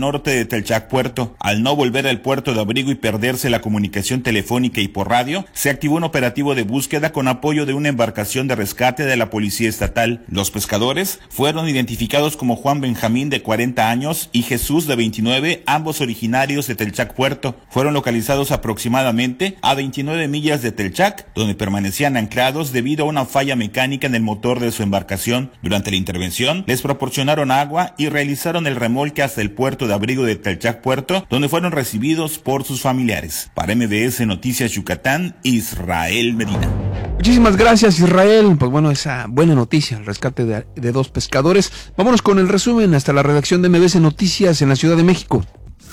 norte de Telchac Puerto. Al no volver al puerto de Abrigo y perderse la comunicación telefónica y por radio, se activó un operativo de búsqueda con apoyo de una embarcación de rescate de la Policía Estatal. Los pescadores fueron identificados como Juan Benjamín, de 40 años, y Jesús, de 29, ambos originarios de Telchac Puerto. Fueron localizados aproximadamente a 29 millas de Telchac, donde permanecían anclados debido a una falla mecánica en el motor de su embarcación. Durante la intervención, les proporcionaron agua y realizaron el remolque hasta el puerto de Abrigo de Telchac Puerto, donde fueron recibidos por sus familiares. Para MBS Noticias Yucatán, Israel Medina. Muchísimas gracias, Israel. Pues bueno, esa buena noticia, el rescate de 2 pescadores. Vámonos con el resumen hasta la redacción de MBS Noticias en la Ciudad de México.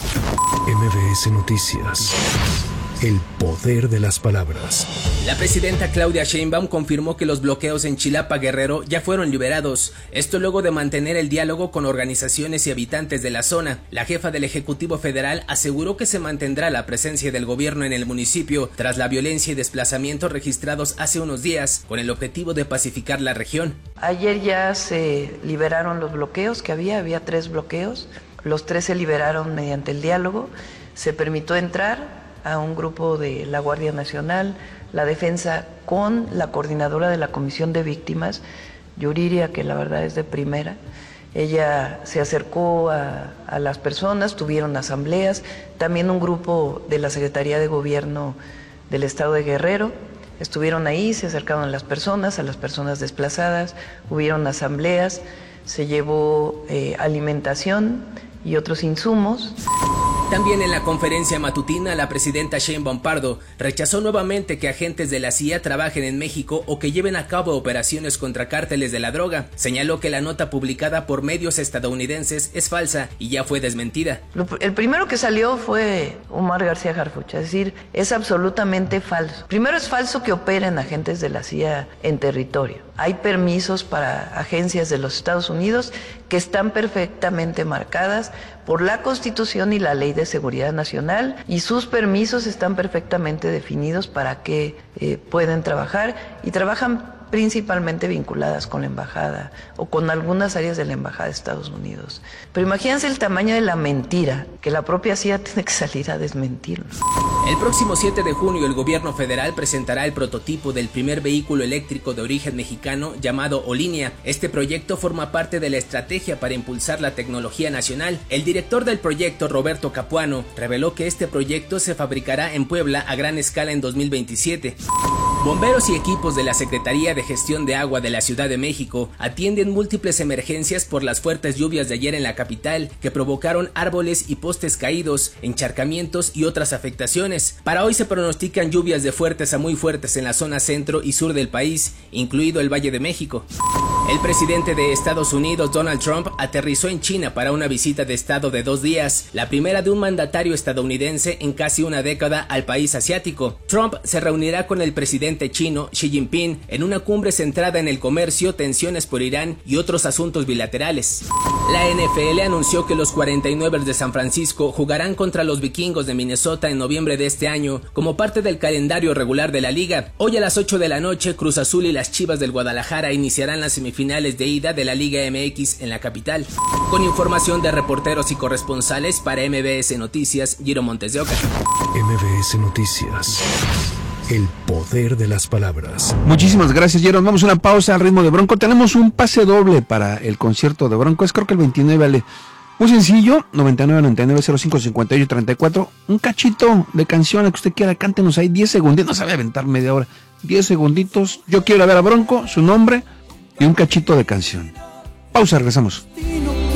MBS Noticias. El poder de las palabras. La presidenta Claudia Sheinbaum confirmó que los bloqueos en Chilapa, Guerrero, ya fueron liberados. Esto luego de mantener el diálogo con organizaciones y habitantes de la zona. La jefa del Ejecutivo Federal aseguró que se mantendrá la presencia del gobierno en el municipio tras la violencia y desplazamientos registrados hace unos días, con el objetivo de pacificar la región. Ayer ya se liberaron los bloqueos que había 3 bloqueos. Los 3 se liberaron mediante el diálogo. Se permitió entrar a un grupo de la Guardia Nacional, la Defensa, con la coordinadora de la Comisión de Víctimas, Yuriria, que la verdad es de primera. Ella se acercó a las personas, tuvieron asambleas, también un grupo de la Secretaría de Gobierno del Estado de Guerrero, estuvieron ahí, se acercaron a las personas desplazadas, hubieron asambleas, se llevó alimentación y otros insumos. También en la conferencia matutina, la presidenta Sheinbaum Pardo rechazó nuevamente que agentes de la CIA trabajen en México o que lleven a cabo operaciones contra cárteles de la droga. Señaló que la nota publicada por medios estadounidenses es falsa y ya fue desmentida. El primero que salió fue Omar García Harfuch, es decir, es absolutamente falso. Primero, es falso que operen agentes de la CIA en territorio. Hay permisos para agencias de los Estados Unidos que están perfectamente marcadas por la Constitución y la Ley de Seguridad Nacional, y sus permisos están perfectamente definidos para que pueden trabajar, y trabajan principalmente vinculadas con la embajada o con algunas áreas de la embajada de Estados Unidos. Pero imagínense el tamaño de la mentira, que la propia CIA tiene que salir a desmentirlo. El próximo 7 de junio el gobierno federal presentará el prototipo del primer vehículo eléctrico de origen mexicano llamado Olinia. Este proyecto forma parte de la estrategia para impulsar la tecnología nacional. El director del proyecto, Roberto Capuano, reveló que este proyecto se fabricará en Puebla a gran escala en 2027. Bomberos y equipos de la Secretaría de Gestión de Agua de la Ciudad de México atienden múltiples emergencias por las fuertes lluvias de ayer en la capital, que provocaron árboles y postes caídos, encharcamientos y otras afectaciones. Para hoy se pronostican lluvias de fuertes a muy fuertes en la zona centro y sur del país, incluido el Valle de México. El presidente de Estados Unidos, Donald Trump, aterrizó en China para una visita de estado de 2 días, la primera de un mandatario estadounidense en casi una década al país asiático. Trump se reunirá con el presidente chino Xi Jinping en una cumbre centrada en el comercio, tensiones por Irán y otros asuntos bilaterales. La NFL anunció que los 49ers de San Francisco jugarán contra los Vikingos de Minnesota en noviembre de este año como parte del calendario regular de la liga. Hoy a las 8 de la noche, Cruz Azul y las Chivas del Guadalajara iniciarán las semifinales de ida de la Liga MX en la capital. Con información de reporteros y corresponsales para MBS Noticias, Giro Montes de Oca. MBS Noticias. El poder de las palabras. Muchísimas gracias, Jeron. Vamos a una pausa al ritmo de Bronco. Tenemos un pase doble para el concierto de Bronco. Es creo que el 29, Ale. Muy sencillo, 99-99-05-58-34. Un cachito de canción, la que usted quiera, cántenos ahí 10 segunditos. No sabe aventar media hora. 10 segunditos. Yo quiero ver a Bronco, su nombre y un cachito de canción. Pausa, regresamos.